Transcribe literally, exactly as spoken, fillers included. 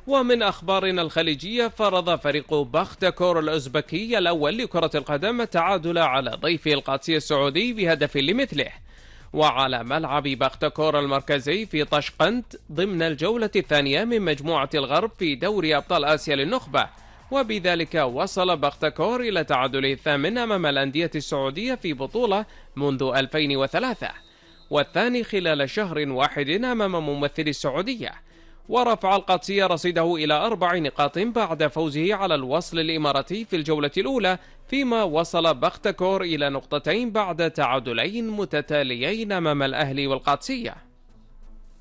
ومن أخبارنا الخليجية، فرض فريق بختكور الأوزبكي الأول لكرة القدم التعادل على ضيفه القادسي السعودي بهدف لمثله، وعلى ملعب بختكور المركزي في طشقند ضمن الجولة الثانية من مجموعة الغرب في دوري أبطال آسيا للنخبة. وبذلك وصل بختكور إلى تعادله الثامن أمام الأندية السعودية في بطولة منذ ألفين وثلاثة، والثاني خلال شهر واحد أمام ممثل السعودية. ورفع القادسية رصيده إلى أربع نقاط بعد فوزه على الوصل الإماراتي في الجولة الأولى، فيما وصل بختكور إلى نقطتين بعد تعادلين متتاليين أمام الأهلي والقادسية.